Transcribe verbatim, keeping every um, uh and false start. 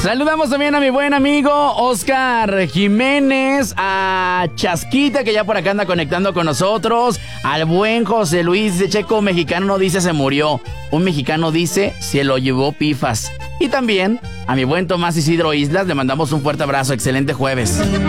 Saludamos también a mi buen amigo Oscar Jiménez, a Chasquita, que ya por acá anda conectando con nosotros, al buen José Luis de Checo. Mexicano no dice se murió, un mexicano dice se lo llevó Pifas. Y también a mi buen Tomás Isidro Islas le mandamos un fuerte abrazo. Excelente jueves.